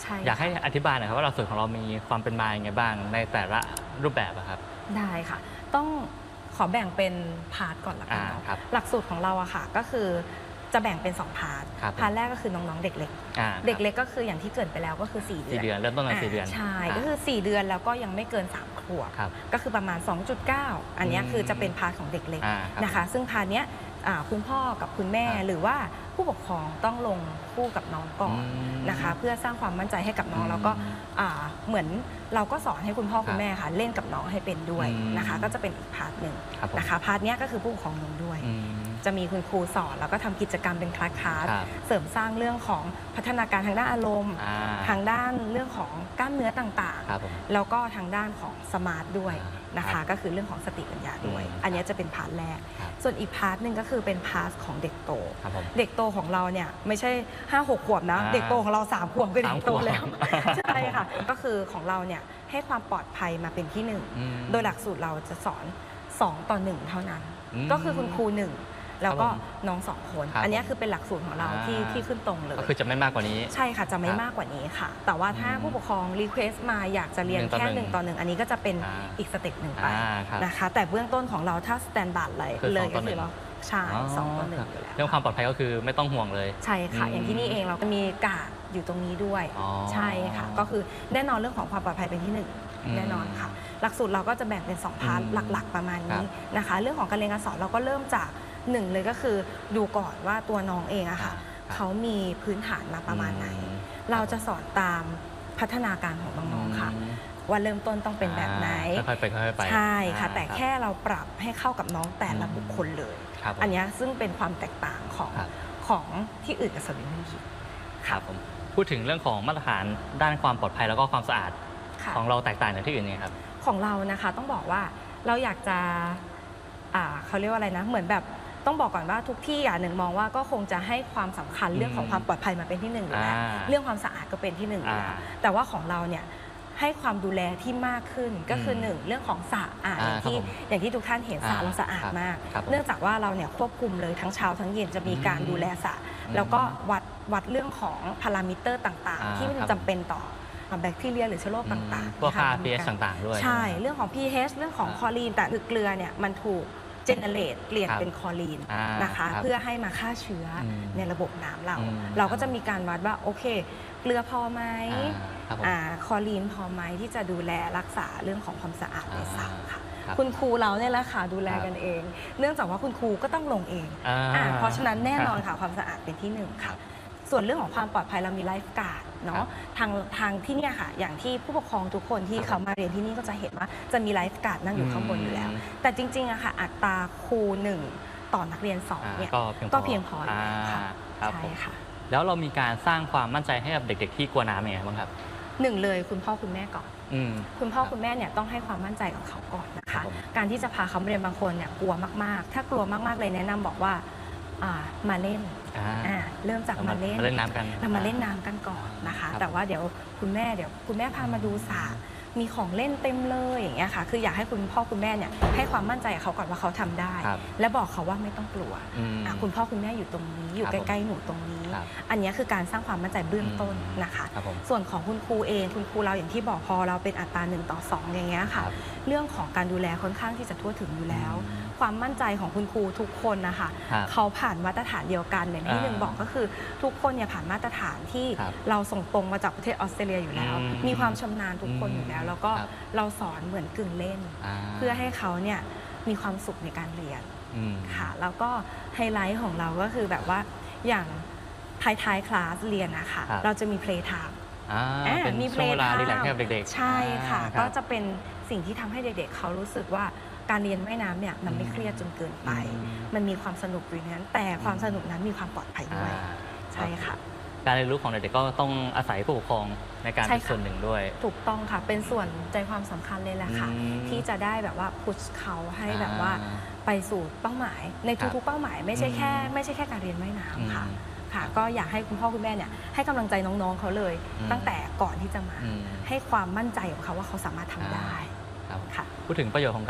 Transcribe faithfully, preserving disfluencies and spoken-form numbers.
อยากให้อธิบายหน่อยครับว่าหลักสูตรของเรามีความเป็นมาอย่างไงบ้างในแต่ละรูปแบบครับได้ค่ะต้องขอแบ่งเป็นพาร์ทก่อนละกันเนาะหลักสูตรของเราอะค่ะก็คือจะแบ่งเป็นสองพาร์ทพาร์ทแรกก็คือน้องๆเด็กเล็กเด็กเล็กก็คืออย่างที่เกิดไปแล้วก็คือสี่เดือนสี่เดือนเริ่มต้นกันสี่เดือนใช่ก็คือสี่เดือนแล้วก็ยังไม่เกินสามขวบก็คือประมาณ สองจุดเก้า อันนี้คือจะเป็นพาร์ทของเด็กเล็กนะคะซึ่งพาร์ทเนี้ยคุณพ่อกับคุณแม่หรือว่าผู้ปกครองต้องลงคู่กับน้องก่อนนะคะเพื่อสร้างความมั่นใจให้กับน้องแล้วก็เหมือนเราก็สอนให้คุณพ่อคุณแม่ค่ะเล่นกับน้องให้เป็นด้วยนะคะก็จะเป็นอีกพาร์ทหนึ่งนะคะพาร์ทเนี้ยก็คือผู้ปกครองลงด้วยจะมีคุณครูสอนแล้วก็ทำกิจกรรมเป็นคลาสคลาสเสริมสร้างเรื่องของพัฒนาการทางด้านอารมณ์ทางด้านเรื่องของกล้ามเนื้อต่างๆแล้วก็ทางด้านของสมาร์ทด้วยนะคะก็คือเรื่องของสติปัญญาด้วยอันนี้จะเป็นพาร์ทแรกส่วนอีกพาร์ทหนึ่งก็คือเป็นพาร์ทของเด็กโตเด็กโตของเราเนี่ยไม่ใช่ห้าหกขวบนะเด็กโตของเราสามขวบก็เด็กโตแล้วใช่ค่ะก็คือของเราเนี่ยให้ความปลอดภัยมาเป็นที่หนึ่งโดยหลักสูตรเราจะสอนสองต่อหนึ่งเท่านั้นก็คือคุณครูหนึ่งแล้วก็น้องสองคนอันนี้คือเป็นหลักสูตรของเราที่ที่ขึ้นตรงเลยก็คือจะไม่มากกว่านี้ใช่ค่ะจะไม่มากกว่านี้ค่ะแต่ว่าถ้าผู้ปกครองรีเควสต์มาอยากจะเรียนแค่หนึ่งต่อหนึ่งอันนี้ก็จะเป็นอีกสเต็ปหนึ่งไปนะคะแต่เบื้องต้นของเราถ้าสแตนดาร์ดเลยเลยก็คือเราใช่สองต่อหนึ่งเรื่องความปลอดภัยก็คือไม่ต้องห่วงเลยใช่ค่ะอย่างที่นี่เองเราก็มีกาดอยู่ตรงนี้ด้วยใช่ค่ะก็คือแน่นอนเรื่องของความปลอดภัยเป็นที่หนึ่งแน่นอนค่ะหลักสูตรเราก็จะแบ่งเป็นสองพาร์ทหลักๆประมาณนี้นะคะเรื่องของการเรียนการสอนเราก็เริ่มจากหนึ่งเลยก็คือดูก่อนว่าตัวน้องเองอะค่ะเขามีพื้นฐานมาประมาณไหนเราจะสอนตามพัฒนาการของน้องๆค่ะว่าเริ่มต้นต้องเป็นแบบไหนค่อยๆไปค่อยๆไปใช่ค่ะแต่แค่เราปรับให้เข้ากับน้องแต่ละบุคคลเลยอันนี้ซึ่งเป็นความแตกต่างของของที่อื่นกับสวิมมิ่งคิดครับผมพูดถึงเรื่องของมาตรฐานด้านความปลอดภัยแล้วก็ความสะอาดของเราแตกต่างจากที่อื่นยังไงครับของเรานะคะต้องบอกว่าเราอยากจะเขาเรียกว่าอะไรนะเหมือนแบบต้องบอกก่อนว่าทุกที่อย่างหนึ่งมองว่าก็คงจะให้ความสำคัญเรื่องของความปลอดภัยมาเป็นที่หนึ่งอยู่แล้วเรื่องความสะอาดก็เป็นที่หนึ่งอยู่แล้วแต่ว่าของเราเนี่ยให้ความดูแลที่มากขึ้นก็คือหนึ่งเรื่องของสะอาดอย่างที่อย่างที่ทุกท่านเห็นสระเราสะอาดมากเนื่องจากว่าเราเนี่ยควบคุมเลยทั้งเช้าทั้งเย็นจะมีการดูแลสระแล้วก็วัดวัดเรื่องของพารามิเตอร์ต่างๆที่มันจำเป็นต่อแบคทีเรียหรือเชื้อโรคต่างๆพวกค่า พี เอช ต่างๆด้วยใช่เรื่องของ พี เอช เรื่องของคลอรีนแต่เกลือเนี่ยมันถูกเจเนเรตเปลี่ยนเป็นคลอรีนนะคะเพื่อให้มาฆ่าเชื้อในระบบน้ำเราเราก็จะมีการวัดว่าโอเคเกลือพอไหมคลอรีนพอไหมที่จะดูแลรักษาเรื่องของความสะอาดในสระค่ะคุณครูเราเนี่ยแหละค่ะดูแลกันเองเนื่องจากว่าคุณครูก็ต้องลงเองเพราะฉะนั้นแน่นอนค่ะความสะอาดเป็นที่หนึ่งค่ะส่วนเรื่องของความปลอดภัยเรามีไลฟ์การ์ดเนาะทางทางที่เนี่ยค่ะอย่างที่ผู้ปกครองทุกคนที่เขามาเรียนที่นี่ก็จะเห็นว่าจะมีไลฟ์การ์ดนั่งอยู่ข้างบนอยู่แล้วแต่จริงๆอะค่ะอัตราครูหนึ่งต่อนักเรียนสองเนี่ยก็เพียงพอค่ะใช่ค่ะแล้วเรามีการสร้างความมั่นใจให้กับเด็กๆที่กลัวน้ำยังไงบ้างครับหนึ่งเลยคุณพ่อคุณแม่ก่อนคุณพ่อคุณแม่เนี่ยต้องให้ความมั่นใจกับเขาก่อนนะคะการที่จะพาเขาเรียนบางคนเนี่ยกลัวมากๆถ้ากลัวมากๆเลยแนะนำบอกว่ามาเล่นเริ่มจากมาเล่นมาเล่นน้ำกันเรามาเล่นน้ำกันก่อนนะคะแต่ว่าเดี๋ยวคุณแม่เดี๋ยวคุณแม่พามาดูสระมีของเล่นเต็มเลยอย่างเงี้ยค่ะคืออยากให้คุณพ่อคุณแม่เนี่ยให้ความมั่นใจกับเขาก่อนว่าเขาทำได้และบอกเขาว่าไม่ต้องกลัวคุณพ่อคุณแม่อยู่ตรงนี้อยู่ใกล้ๆหนูตรงนี้อันนี้คือการสร้างความมั่นใจเบื้องต้นนะคะส่วนของคุณครูเองคุณครูเราอย่างที่บอกพอเราเป็นอัตราหนึ่งต่อสองอย่างเงี้ยค่ะเรื่องของการดูแลค่อนข้างที่จะทั่วถึงอยู่แล้วความมั่นใจของคุณครูทุกคนนะคะเขาผ่านมาตรฐานเดียวกันอย่างที่หนึ่งบอกก็คือทุกคนเนี่ยผ่านมาตรฐานที่เราส่งตรงมาจากประเทศออสเตรเลียอยู่แล้วมีความชำนาญทุกคนอยู่แล้วแล้วก็เราสอนเหมือนกึ่งเล่นเพื่อให้เขาเนี่ยมีความสุขในการเรียนค่ะแล้วก็ไฮไลท์ของเราก็คือแบบว่าอย่างท้ายๆคลาสเรียนนะคะเราจะมีเพลย์ไทม์มีเพลย์ไทม์ให้กับเด็กๆใช่ค่ะก็จะเป็นสิ่งที่ทำให้เด็กๆเขารู้สึกว่าการเรียนว่ายน้ำเนี่ยมันไม่เครียดจนเกินไปมันมีความสนุกอยู่นั้นแต่ความสนุกนั้นมีความปลอดภัยด้วยใช่ค่ะการเรียนรู้ของเด็กๆก็ต้องอาศัยผู้ปกครองในการเป็นส่วนหนึ่งด้วยถูกต้องค่ะเป็นส่วนใจความสำคัญเลยแหละค่ะที่จะได้แบบว่าพุชเขาให้แบบว่าไปสู่เป้าหมายในทุกๆเป้าหมายไม่ใช่แค่ไม่ใช่แค่การเรียนว่ายน้ำค่ะค่ะก็อยากให้คุณพ่อคุณแม่เนี่ยให้กำลังใจน้องๆเขาเลยตั้งแต่ก่อนที่จะมาให้ความมั่นใจของเขาว่าเขาสามารถทำได้พูดถึงประโยชน์ของ